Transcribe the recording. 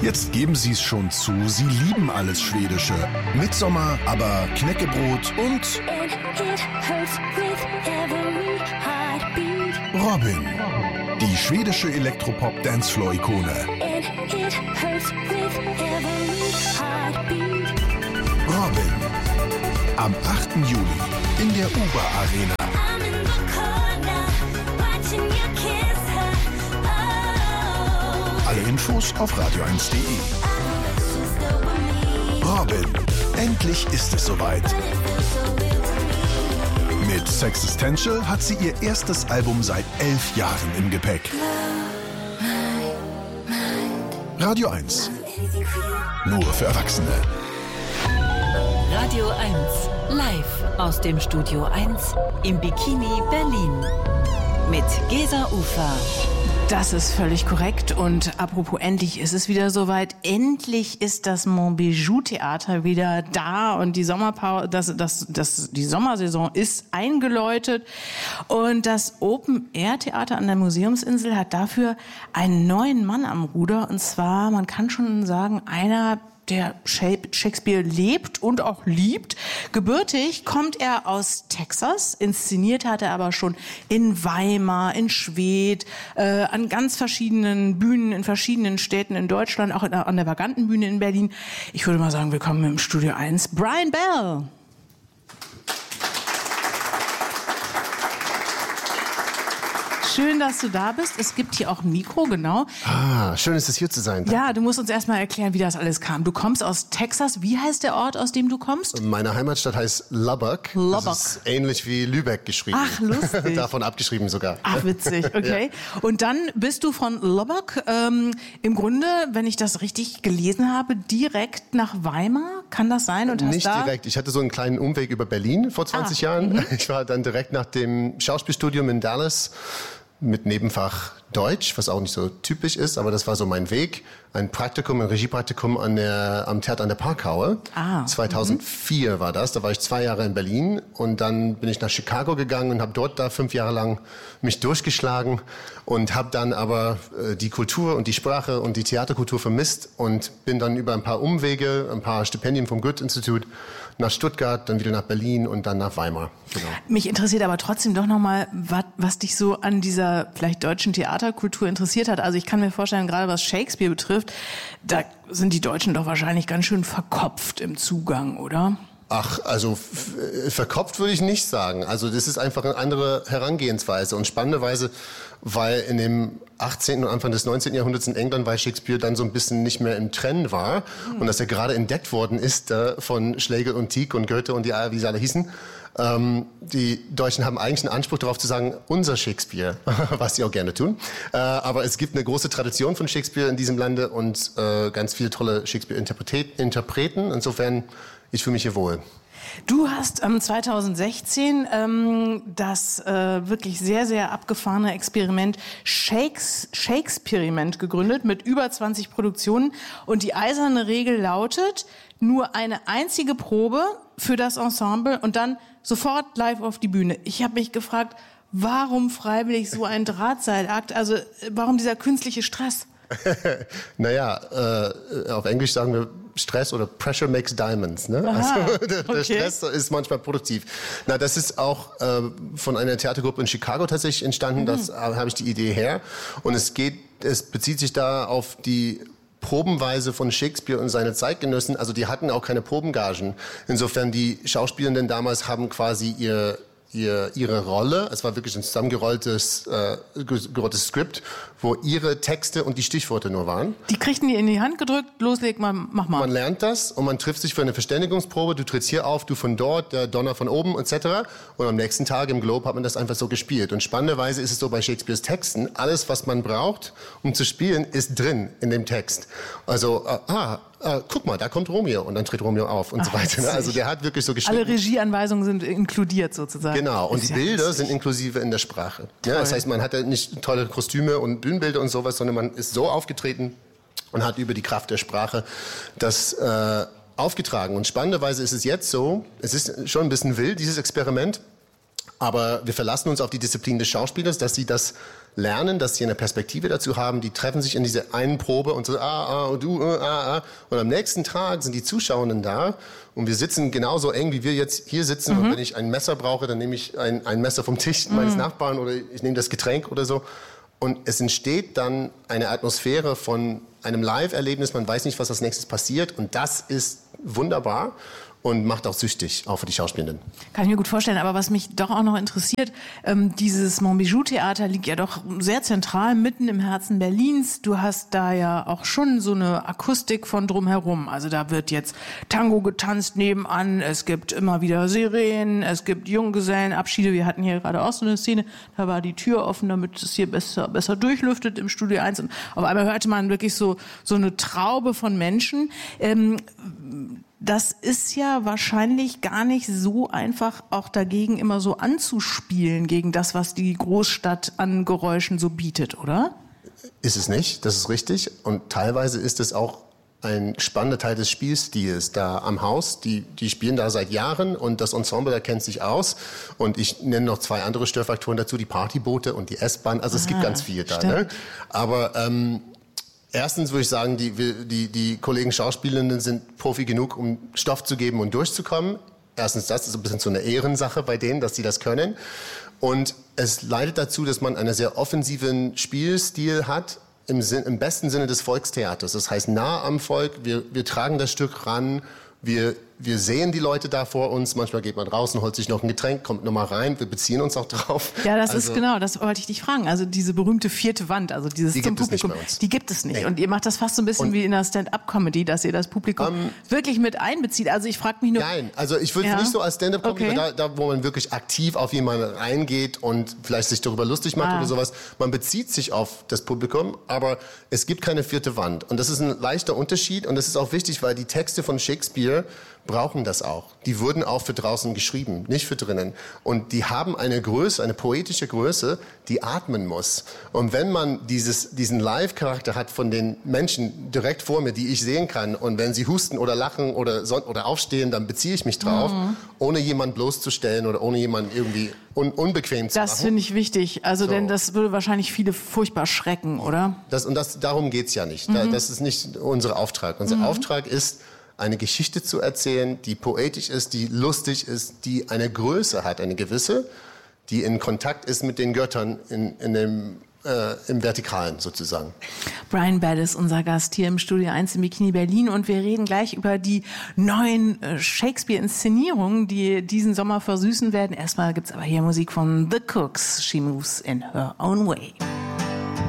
Jetzt geben Sie es schon zu, Sie lieben alles Schwedische. Midsommar, aber Knäckebrot und Robin, die schwedische Elektropop-Dancefloor-Ikone. Robin, am 8. Juli in der UBA-Arena. Alle Infos auf radio1.de. Robin, endlich ist es soweit. Mit Sexistential hat sie ihr erstes Album seit 11 Jahren im Gepäck. Radio 1. Nur für Erwachsene. Radio 1. Live aus dem Studio 1 im Bikini Berlin. Mit Gesa Ufer. Das ist völlig korrekt. Und apropos, endlich ist es wieder soweit. Endlich ist das Montbijou-Theater wieder da und die die Sommersaison ist eingeläutet. Und das Open-Air-Theater an der Museumsinsel hat dafür einen neuen Mann am Ruder. Und zwar, man kann schon sagen, einer, der Shakespeare lebt und auch liebt. Gebürtig kommt er aus Texas. Inszeniert hat er aber schon in Weimar, in Schwedt, an ganz verschiedenen Bühnen in verschiedenen Städten in Deutschland, auch an der Vagantenbühne in Berlin. Ich würde mal sagen, willkommen im Studio 1, Brian Bell. Schön, dass du da bist. Es gibt hier auch ein Mikro, genau. Schön ist es hier zu sein. Ja, du musst uns erstmal erklären, wie das alles kam. Du kommst aus Texas. Wie heißt der Ort, aus dem du kommst? Meine Heimatstadt heißt Lubbock. Das ist ähnlich wie Lübeck geschrieben. Ach, lustig. Davon abgeschrieben sogar. Ach, witzig, okay. Ja. Und dann bist du von Lubbock im Grunde, wenn ich das richtig gelesen habe, direkt nach Weimar. Kann das sein? Und Nicht direkt. Ich hatte so einen kleinen Umweg über Berlin vor 20 Jahren. Ich war dann direkt nach dem Schauspielstudium in Dallas mit Nebenfach Deutsch, was auch nicht so typisch ist, aber das war so mein Weg. Ein Praktikum, ein Regiepraktikum am Theater an der Parkhaue. 2004 war das. Da war ich 2 Jahre in Berlin und dann bin ich nach Chicago gegangen und habe dort 5 Jahre lang mich durchgeschlagen und habe dann aber die Kultur und die Sprache und die Theaterkultur vermisst und bin dann über ein paar Umwege, ein paar Stipendien vom Goethe-Institut nach Stuttgart, dann wieder nach Berlin und dann nach Weimar. Genau. Mich interessiert aber trotzdem doch nochmal, was dich so an dieser vielleicht deutschen Theaterkultur interessiert hat. Also ich kann mir vorstellen, gerade was Shakespeare betrifft, da sind die Deutschen doch wahrscheinlich ganz schön verkopft im Zugang, oder? Ach, also verkopft würde ich nicht sagen. Also das ist einfach eine andere Herangehensweise. Und spannenderweise, weil in dem 18. und Anfang des 19. Jahrhunderts in England, weil Shakespeare dann so ein bisschen nicht mehr im Trend war und dass er gerade entdeckt worden ist von Schlegel und Tieck und Goethe und wie sie alle hießen. Die Deutschen haben eigentlich einen Anspruch darauf zu sagen, unser Shakespeare, was sie auch gerne tun. Aber es gibt eine große Tradition von Shakespeare in diesem Lande und ganz viele tolle Shakespeare-Interpreten. Insofern, ich fühle mich hier wohl. Du hast 2016 das wirklich sehr, sehr abgefahrene Experiment Shakespearement gegründet mit über 20 Produktionen. Und die eiserne Regel lautet, nur eine einzige Probe für das Ensemble und dann sofort live auf die Bühne. Ich habe mich gefragt, warum freiwillig so ein Drahtseilakt? Also warum dieser künstliche Stress? Naja, auf Englisch sagen wir Stress oder Pressure makes diamonds. Ne? Also der Stress ist manchmal produktiv. Na, das ist auch von einer Theatergruppe in Chicago tatsächlich entstanden. Das habe ich die Idee her. Und es bezieht sich da auf die Probenweise von Shakespeare und seine Zeitgenossen. Also die hatten auch keine Probengagen. Insofern die Schauspielenden damals haben quasi ihre Rolle, es war wirklich ein zusammengerolltes Skript, wo ihre Texte und die Stichworte nur waren. Die kriegten die in die Hand gedrückt, loslegt man, mach mal. Man lernt das und man trifft sich für eine Verständigungsprobe, du trittst hier auf, du von dort, der Donner von oben etc. Und am nächsten Tag im Globe hat man das einfach so gespielt. Und spannenderweise ist es so bei Shakespeares Texten, alles was man braucht, um zu spielen, ist drin in dem Text. Also, guck mal, da kommt Romeo und dann tritt Romeo auf und so weiter. Ne? Also der hat wirklich so geschrieben. Alle Regieanweisungen sind inkludiert sozusagen. Genau, und die Bilder sind inklusive in der Sprache. Ja, das heißt, man hat ja nicht tolle Kostüme und Bühnenbilder und sowas, sondern man ist so aufgetreten und hat über die Kraft der Sprache das aufgetragen. Und spannenderweise ist es jetzt so, es ist schon ein bisschen wild, dieses Experiment, Aber wir verlassen uns auf die Disziplin des Schauspielers, dass sie das lernen, dass sie eine Perspektive dazu haben. Die treffen sich in dieser einen Probe und so, und am nächsten Tag sind die Zuschauenden da und wir sitzen genauso eng, wie wir jetzt hier sitzen. Und wenn ich ein Messer brauche, dann nehme ich ein Messer vom Tisch meines Nachbarn oder ich nehme das Getränk oder so. Und es entsteht dann eine Atmosphäre von einem Live-Erlebnis. Man weiß nicht, was als nächstes passiert. Und das ist wunderbar und macht auch süchtig, auch für die Schauspielenden. Kann ich mir gut vorstellen. Aber was mich doch auch noch interessiert, dieses Montbijou-Theater liegt ja doch sehr zentral mitten im Herzen Berlins. Du hast da ja auch schon so eine Akustik von drumherum. Also da wird jetzt Tango getanzt nebenan. Es gibt immer wieder Sirenen. Es gibt Junggesellenabschiede. Wir hatten hier gerade auch so eine Szene. Da war die Tür offen, damit es hier besser durchlüftet im Studio 1. Und auf einmal hörte man wirklich so eine Traube von Menschen. Das ist ja wahrscheinlich gar nicht so einfach, auch dagegen immer so anzuspielen, gegen das, was die Großstadt an Geräuschen so bietet, oder? Ist es nicht, das ist richtig. Und teilweise ist es auch ein spannender Teil des Spielstils da am Haus. Die spielen da seit Jahren und das Ensemble, da kennt sich aus. Und ich nenne noch 2 andere Störfaktoren dazu, die Partyboote und die S-Bahn. Also es gibt ganz viel da. Ne? Aber erstens würde ich sagen, die Kollegen Schauspielenden sind Profi genug, um Stoff zu geben und durchzukommen. Erstens das ist ein bisschen so eine Ehrensache bei denen, dass sie das können. Und es leitet dazu, dass man einen sehr offensiven Spielstil hat, im besten Sinne des Volkstheaters. Das heißt, nah am Volk, wir tragen das Stück ran, wir sehen die Leute da vor uns. Manchmal geht man raus und holt sich noch ein Getränk, kommt nochmal rein. Wir beziehen uns auch drauf. Ja, das ist genau, das wollte ich dich fragen. Also diese berühmte 4. Wand, also dieses zum Publikum, die gibt es nicht. Nee. Und ihr macht das fast so ein bisschen wie in der Stand-up-Comedy, dass ihr das Publikum wirklich mit einbezieht. Also ich frage mich nur... Nein, also ich würde nicht so als Stand-up-Comedy, da wo man wirklich aktiv auf jemanden reingeht und vielleicht sich darüber lustig macht oder sowas. Man bezieht sich auf das Publikum, aber es gibt keine 4. Wand. Und das ist ein leichter Unterschied und das ist auch wichtig, weil die Texte von Shakespeare brauchen das auch. Die wurden auch für draußen geschrieben, nicht für drinnen. Und die haben eine Größe, eine poetische Größe, die atmen muss. Und wenn man diesen Live-Charakter hat von den Menschen direkt vor mir, die ich sehen kann, und wenn sie husten oder lachen oder aufstehen, dann beziehe ich mich drauf, ohne jemanden bloßzustellen oder ohne jemanden irgendwie unbequem zu machen. Das finde ich wichtig. Also denn das würde wahrscheinlich viele furchtbar schrecken, oder? Darum geht's ja nicht. Das ist nicht unser Auftrag. Unser Auftrag ist, eine Geschichte zu erzählen, die poetisch ist, die lustig ist, die eine Größe hat, eine gewisse, die in Kontakt ist mit den Göttern im Vertikalen sozusagen. Brian Bell ist unser Gast hier im Studio 1 im Bikini Berlin und wir reden gleich über die neuen Shakespeare-Inszenierungen, die diesen Sommer versüßen werden. Erstmal gibt's aber hier Musik von The Cooks. She moves in her own way.